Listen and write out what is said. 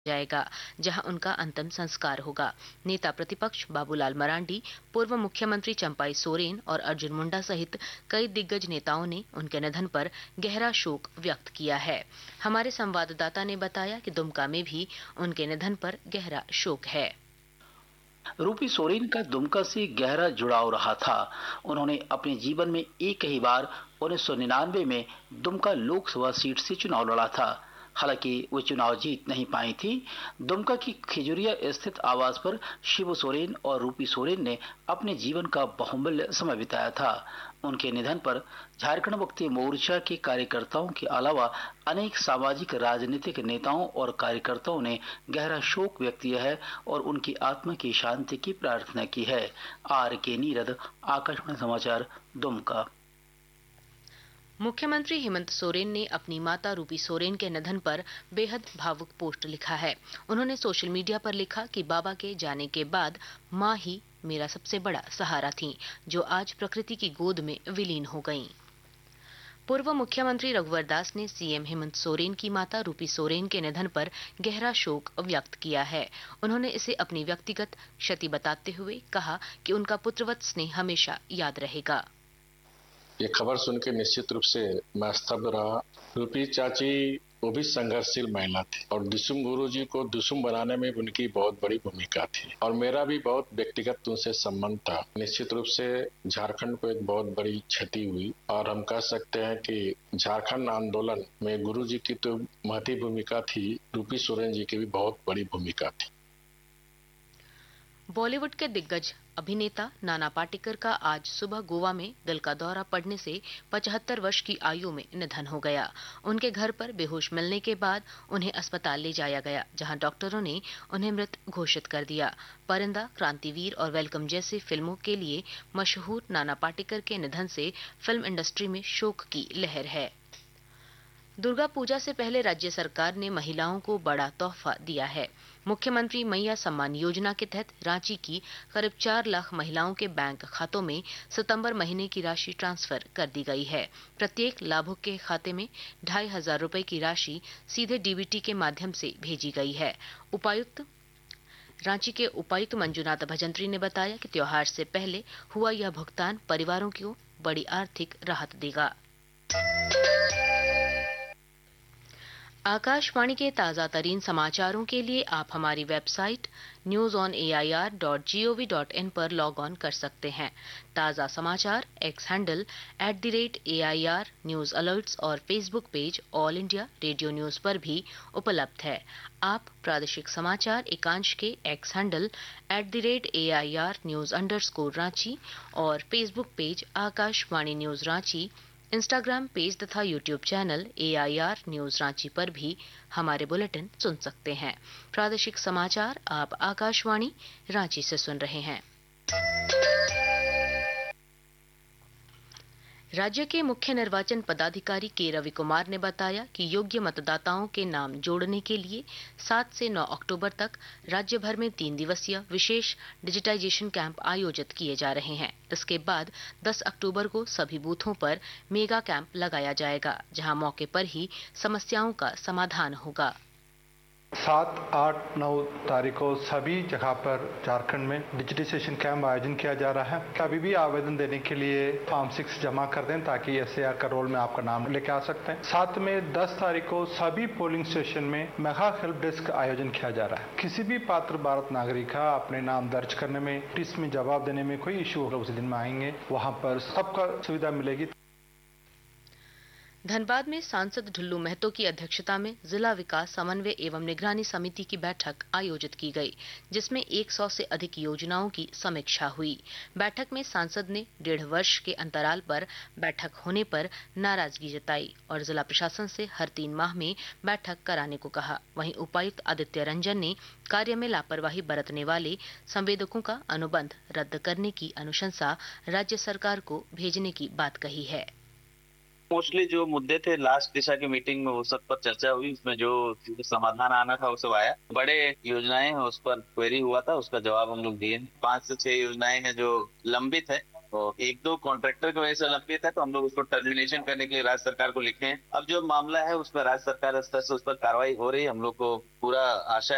जाएगा, जहां उनका अंतिम संस्कार होगा। नेता प्रतिपक्ष बाबूलाल मरांडी, पूर्व मुख्यमंत्री चंपाई सोरेन और अर्जुन मुंडा सहित कई दिग्गज नेताओं ने उनके निधन पर गहरा शोक व्यक्त किया है। हमारे संवाददाता ने बताया कि दुमका में भी उनके निधन पर गहरा शोक है। रूपी सोरेन का दुमका से गहरा जुड़ाव रहा था। उन्होंने अपने जीवन में एक ही बार 1999 में दुमका लोकसभा सीट से चुनाव लड़ा था। हालांकि वो चुनाव जीत नहीं पाई थी। दुमका की खिजुरिया स्थित आवास पर शिबू सोरेन और रूपी सोरेन ने अपने जीवन का बहुमूल्य समय बिताया था। उनके निधन पर झारखंड मुक्ति मोर्चा के कार्यकर्ताओं के अलावा अनेक सामाजिक राजनीतिक नेताओं और कार्यकर्ताओं ने गहरा शोक व्यक्त किया है और उनकी आत्मा की शांति की प्रार्थना की है। आर के नीरद, आकाशवाणी समाचार, दुमका। मुख्यमंत्री हेमंत सोरेन ने अपनी माता रूपी सोरेन के निधन पर बेहद भावुक पोस्ट लिखा है। उन्होंने सोशल मीडिया पर लिखा कि बाबा के जाने के बाद मां ही मेरा सबसे बड़ा सहारा थी, जो आज प्रकृति की गोद में विलीन हो गईं। पूर्व मुख्यमंत्री रघुवर दास ने सीएम हेमंत सोरेन की माता रूपी सोरेन के निधन पर गहरा शोक व्यक्त किया है। उन्होंने इसे अपनी व्यक्तिगत क्षति बताते हुए कहा कि उनका पुत्रवत स्नेह हमेशा याद रहेगा। ये खबर सुन के निश्चित रूप से मैं स्तब्ध रहा। रूपी चाची वो भी संघर्षशील महिला थी और दिसुम गुरु जी को दुसुम बनाने में उनकी बहुत बड़ी भूमिका थी और मेरा भी बहुत व्यक्तिगत उनसे संबंध था। निश्चित रूप से झारखंड को एक बहुत बड़ी क्षति हुई और हम कह सकते हैं कि झारखंड आंदोलन में गुरु जी की तो महती भूमिका थी, रूपी सोरेन जी की भी बहुत बड़ी भूमिका थी। बॉलीवुड के दिग्गज अभिनेता नाना पाटेकर का आज सुबह गोवा में दिल का दौरा पड़ने से 75 वर्ष की आयु में निधन हो गया। उनके घर पर बेहोश मिलने के बाद उन्हें अस्पताल ले जाया गया, जहां डॉक्टरों ने उन्हें मृत घोषित कर दिया। परिंदा, क्रांतिवीर और वेलकम जैसी फिल्मों के लिए मशहूर नाना पाटेकर के निधन से फिल्म इंडस्ट्री में शोक की लहर है। दुर्गा पूजा से पहले राज्य सरकार ने महिलाओं को बड़ा तोहफा दिया है। मुख्यमंत्री मैया सम्मान योजना के तहत रांची की करीब 4 लाख महिलाओं के बैंक खातों में सितंबर महीने की राशि ट्रांसफर कर दी गई है। प्रत्येक लाभुक के खाते में 2,500 रुपए की राशि सीधे डीबीटी के माध्यम से भेजी गई है। रांची के उपायुक्त मंजुनाथ भजंत्री ने बताया कि त्योहार से पहले हुआ यह भुगतान परिवारों को बड़ी आर्थिक राहत देगा। आकाशवाणी के ताजा तरीन समाचारों के लिए आप हमारी वेबसाइट newsonair.gov.in पर लॉग ऑन कर सकते हैं। ताजा समाचार x handle @AIR news alerts और Facebook page all India radio news पर भी उपलब्ध है। आप प्रादेशिक समाचार एकांश के x handle @AIR news _Ranchi और Facebook page Akashvani news Ranchi, Instagram page तथा YouTube channel AIR news Ranchi पर भी हमारे बुलेटिन सुन सकते हैं। प्रादेशिक समाचार आप आकाशवाणी रांची से सुन रहे हैं। राज्य के मुख्य निर्वाचन पदाधिकारी के रवि कुमार ने बताया कि योग्य मतदाताओं के नाम जोड़ने के लिए 7 से 9 अक्टूबर तक राज्य भर में 3 दिवसीय विशेष डिजिटाइजेशन कैंप आयोजित किए जा रहे हैं। इसके बाद 10 अक्टूबर को सभी बूथों पर मेगा कैंप लगाया जाएगा, जहां मौके पर ही समस्याओं का समाधान होगा। 7, 8, 9 तारीख को सभी जगह पर झारखंड में डिजिटाइजेशन कैंप आयोजन किया जा रहा है। अभी भी आवेदन देने के लिए फॉर्म 6 जमा कर दें ताकि SAR का रोल में आपका नाम लेके आ सकते हैं। साथ में 10 तारीख को सभी पोलिंग स्टेशन में मेगा हेल्प डेस्क आयोजन किया जा रहा है। किसी भी पात्र भारत नागरिक का अपने नाम दर्ज करने में, इसमें जवाब देने में कोई इश्यू होगा, उस दिन में आएंगे, वहां पर सबका सुविधा मिलेगी। धनबाद में सांसद ढुल्लू महतो की अध्यक्षता में जिला विकास समन्वय एवं निगरानी समिति की बैठक आयोजित की गई, जिसमें 100 से अधिक योजनाओं की समीक्षा हुई। बैठक में सांसद ने 1.5 वर्ष के अंतराल पर बैठक होने पर नाराजगी जताई और जिला प्रशासन से हर 3 माह में बैठक कराने को कहा। वहीं उपायुक्त आदित्य रंजन ने कार्य में लापरवाही बरतने वाले संवेदकों का अनुबंध रद्द करने की अनुशंसा राज्य सरकार को भेजने की बात कही है। मोस्टली जो मुद्दे थे लास्ट दिशा की मीटिंग में वो सब पर चर्चा हुई। उसमें जो समाधान आना था वो सब आया। बड़े योजनाएं हैं उस पर क्वेरी हुआ था, उसका जवाब हम लोग दिए। 5 से 6 योजनाएं हैं जो लंबित है और 1-2 कॉन्ट्रैक्टर की वजह से लंबित है, तो हम लोग उसको टर्मिनेशन करने के लिए राज्य सरकार को लिखे हैं। अब जो मामला है उस पर राज्य सरकार स्तर से उस पर कार्रवाई हो रही है। हम लोग को पूरा आशा